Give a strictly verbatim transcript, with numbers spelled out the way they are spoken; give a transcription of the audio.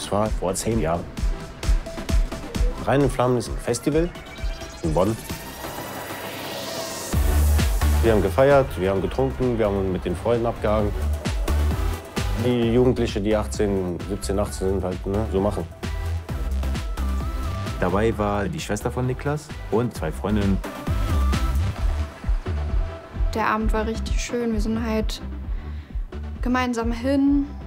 Das war vor zehn Jahren. Rhein in Flammen ist ein Festival in Bonn. Wir haben gefeiert, wir haben getrunken, wir haben mit den Freunden abgehangen. Die Jugendlichen, die achtzehn, siebzehn, achtzehn sind, halt ne, so machen. Dabei war die Schwester von Niklas und zwei Freundinnen. Der Abend war richtig schön. Wir sind halt gemeinsam hin,